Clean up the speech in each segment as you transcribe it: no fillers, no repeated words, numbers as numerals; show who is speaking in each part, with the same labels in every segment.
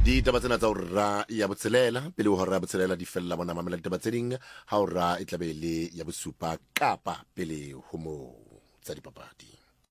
Speaker 1: ditaba tsena tsa hora ya botshelela pele ho hora botshelela di fella bona mamela ditaba tse ding ha hora e tlabe le ya bosupa kapa pele ho mo tsa dipapadi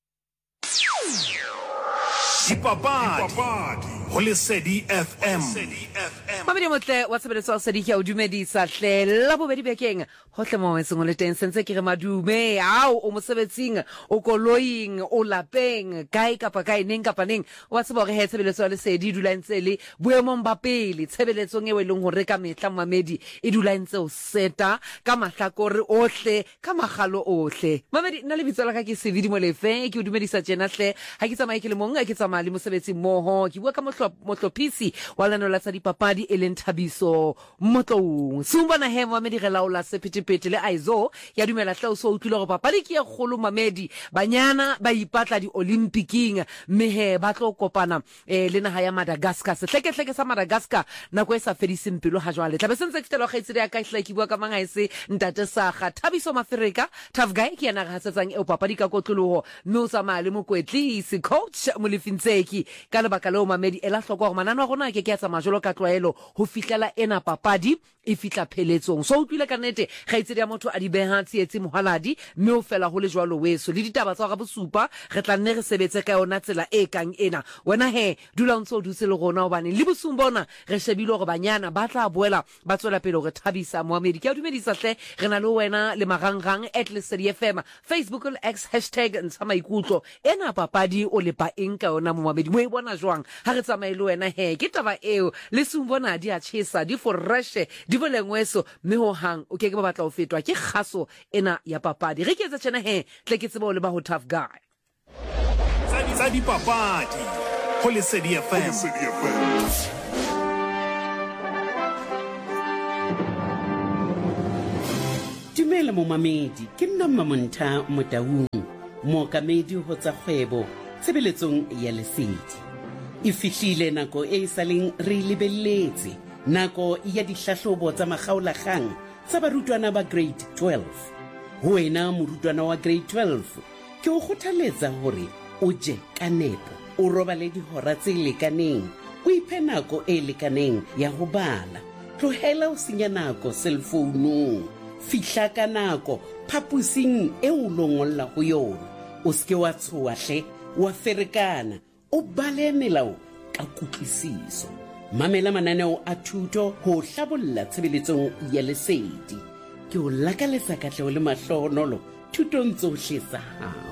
Speaker 2: ho Lesedi FM.
Speaker 3: Mamedi motle wa tshebeletso wa Lesedi ke o dumedisa hle la bobedi bekeng hotle mo wetseng le teng sentse ke re madume ao o mosebetsing o koloing o lapeng kae kapa kae neng kapa neng wa tseba re he tshebeletso ya Lesedi dula ntse le boemong ba pele tshebeletsong e weleng hore ka metla mamedi e dula ntse o seta ka mahlakore ohle ka magalo ohle mamedi nna le bitso la ka ke Sevidi Molefe ke o dumedisa tjena hle ha ke tsamaye ke le mong ke tsamaya le mosebetsi mmoho ke bua ka motlophisi wa lano la tsa dipapadi e leng Thabiso Motlong sumbana he mamedi re laola sepetepete le aizo ya dumela hle o so utlwile go papadi ke e kgolo mamedi banyana ba ipatla di Olympiking mehe ba tlo kopana le naha ya Madagascar sehleke sa Madagascar nako e sa fediseng pelo ha jwale tlabe sentse ke telo gaitsedi ya ka hla ke bua ka mangaise ntate Saga Thabiso Mafrika tough guy ke yana ga setsang e papadi ka kotloloho mme o tsamaya le mokwetlisi coach Molefintseki ka lebaka leo mamedi ela hloko gore manano a rona ke a tsamaya jolo ka tlwaelo ho fihlela ena papadi e fitla pheletsong so utlwile ka nete gaitsedi ya motho a di beha tsietse mohaladi mme o fela ho le jwalo weso le ditaba tsa ga bosupa re tla nne re sebetse ka yona tsela e kang ena wena he dula ntse o dutse le rona hobane le bosung bona re shebile gore banyana ba tla boela ba tswela pele gore Thabisa Mohamedi ke a dumedisa hle re na le wena le marangrang @Lesedi FM Facebook le X #ntsha maikutlo ena papadi o le pa eng ka yona Mohamedi mo e bona jwang ha re tsamaye le wena he ke taba eo le sung bona di a tshesa di forreshe di bolengweso mme ho hang o ke ba batla ho fetwa ke kgaso ena ya papadi re ke etsa tjena he tle ke tseba o le ba ho tough guy
Speaker 2: tsa dipapadi ho Lesedi FM.
Speaker 4: Dumela momamedi ke nna Mamontha Motaung mookamedi ho tsa kgwebo tshebeletsong ya Lesedi e fihlile nako e saleng re lebelletse nako ya dihlahlobo tsa makgaolakgang tsa barutwana ba grade 12 ho wena morutwana wa grade 12 ke o kgothaletsa hore o je ka nepo o robale dihora tse lekaneng o iphe nako e lekaneng ya ho bala tlohela o senya nako cellphone fihla ka nako phapusing e o longolla ho yona o ske wa tshoha hle wa ferekana o bale melao ka kutlwisiso mamela mananeo a thuto ho hlabolla tshebeletsong ya Lesedi ke o lakaletsa katlego le mahlonolo thutong tsohle tsa hao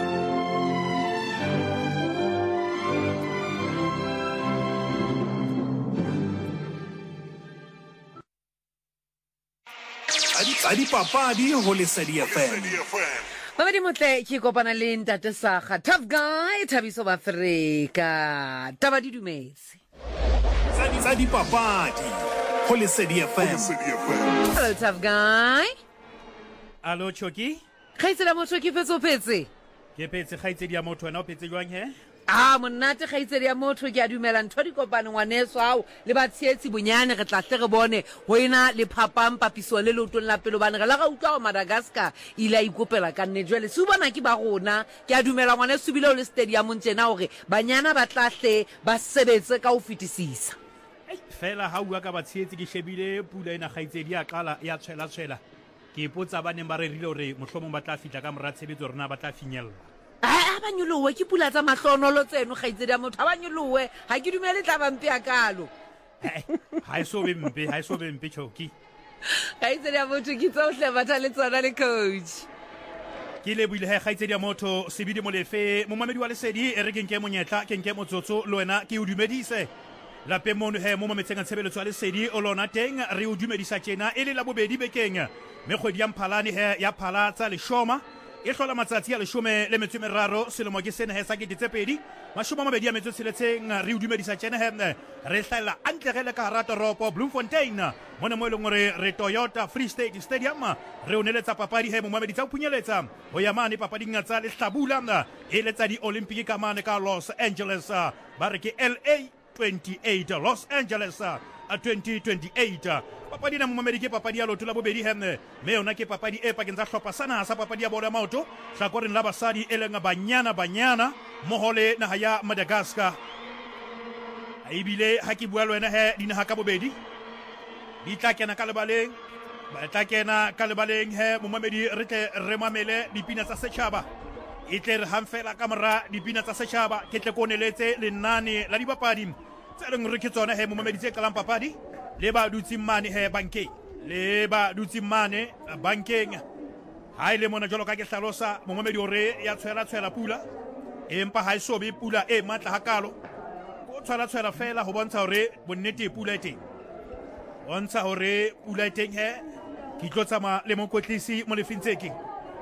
Speaker 2: tsa dipapadi ho Lesedi FM.
Speaker 3: mamedi motle ke kopana le ntate Saga tough guy Thabiso Mafrika taba di dumetse
Speaker 2: tsa dipapadi ho Lesedi FM.
Speaker 3: hello tough guy
Speaker 5: Allo Choki
Speaker 3: khaitsela motho ke phetse
Speaker 5: ke petse khaitsedi ya motho wena o petse jwang he
Speaker 3: monate khaitsedi ya motho ke a dumela ntho di kopane ngwaneso hao le ba tshetsi bonyane re tla hle re bone ho ena le phapang papiso le lotong la pelo bane re la ga utlwa go Madagascar ile ikopela ka nne jwale se bona ke ba rona ke a dumela ngwaneso bile o le stadium ntjena hore banyana ba tla hle ba sebetse ka ho fetisisa
Speaker 5: fela ha bua ka batshetsi ke shebile pula ena khaitsedi ya qala ya tshwela ke ipotsa ba neng ba re rile hore mohlomong ba tla fitla ka mora tshebetso rena ba tla finyella
Speaker 3: a ba nyolowe ke pula tsa mahlonolo tseno khaitsedi ya motho a ba nyolowe ha ke dumele tla ba mpe akalo
Speaker 5: ha e so be mpe Choki
Speaker 3: khaitsedi ya motho ke tsohle batla le tsona le coach
Speaker 5: ke le buile he khaitsedi ya motho Sebidi Molefe momamedi wa Lesedi e re ke nke monyetla ke nke motsotso le wena ke o dumedise la pemono he mo mametseng a tshebeletso ya Lesedi o lona teng re o dumedisa tjena e le la bobedi bekeng me kgwedi ya Mphalane he ya phala tsa leshoma e hlola matsatsi a 13 selemo ke sena he sa 2026 re o dumedisa tjena he re hlalla antle gele ka hara toropo Bloemfontein mona mo eleng gore re Toyota Free State Stadium re o neletsa papadi he momamedi tsa o phunyeletsa ho ya mane papading tsa lehlabula e letsa di Olympic ka mane ka Los Angeles ba re ke LA 28 Los Angeles 2028 papadi na momamedi ke papadi ya loto la bobedi hemme me yona ke papadi e pakeng tsa hlopha sana sa papadi ya bolo ya maoto hlakoreng la basadi e leng banyana mohole naha ya Madagascar ebile ha ke bua le wena he dinaha ka bobedi di tla kena ka lebaleng ba tla kena ka lebaleng he momamedi re tle re mamele dipina tsa setšhaba e tle re hang fela ka mora dipina tsa setšhaba ke tle koneletse lenane la dibapadi tse leng re ke tsona he momamedi tse qalang papadi le ba dutsing mane he bankeng le ba dutsing mane bankeng ha ile mona jalo ka ke hlalosa momamedi hore ya tshwela pula empa ha iso be pula e matla hakalo o tshwela fela ho bontsha hore bonnete pula e teng bontsha hore pula e teng he ke tlo tsama le mokotlisi mo lefintseke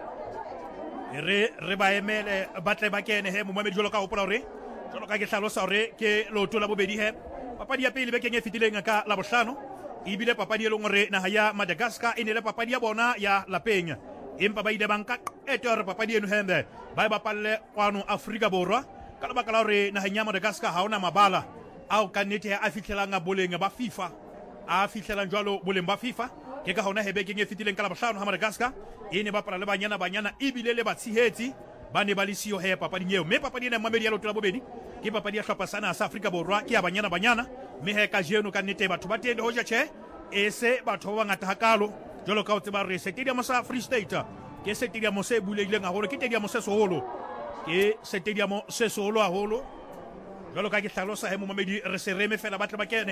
Speaker 5: re ba emele batle ba kene he momamedi jalo ka hopola hore jalo ka ke hlalosa hore ke loto la bobedi he papadi ya pele bekeng e fitileng ka la bohlano ebile papadi e leng hore naha ya Madagascar e ne le papadi ya bona ya lapeng empa ba ile banka qeto hore papadi eno hembe ba e bapalle kwano Afrika Borwa ka lebaka la hore naheng ya Madagascar ha ona mabala ao ka nnete a fihlelang boleng ba FIFA a fihlelang jwalo boleng ba FIFA ke ka hona hebekeng e fitileng ka la bohlano ha Madagascar e ne bapala le banyana ebile le batshehetsi ba ne ba le siyo he papading eo mme papadi ena mamedi ya loto la bobedi ke papadi ya hlopha sana sa Afrika Borwa ke ya banyana mme he ka jeno ka nnete batho ba teng hoja tjhe e se batho ba ngata hakalo jalo ka o tseba re stadium sa Free State ke stadium se bulehileng haholo ke stadium se seholo ke stadium se seholo haholo jalo ka ke hlalosa he momamedi re se reme fela batle ba kene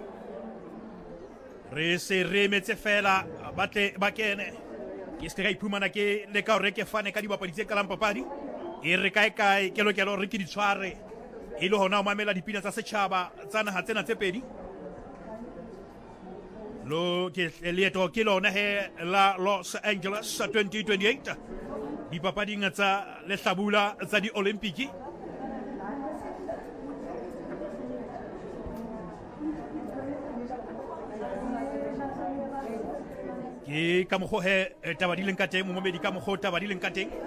Speaker 5: re se remetse fela batle ba kene ke se ka iphumana ke le ka hore ke fane ka dibapadi tse kalang papadi e re kae ke lokela hore ke di tshware e le hona o mamela dipina tsa setjhaba tsa naha tsena tse pedi lo ke lieto ke lona he la Los Angeles 2028 dipapading tsa lehlabula tsa di Olimpiki ke ka mokgo he tabadileng ka teng momamedi ka mokgo tabadileng ka teng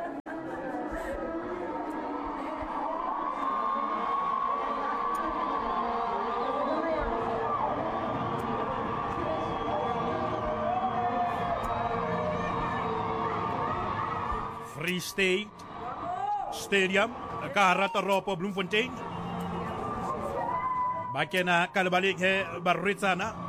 Speaker 5: Free State Stadium ka hara toropo Bloemfontein ba kena ka lebaleng he barwetsana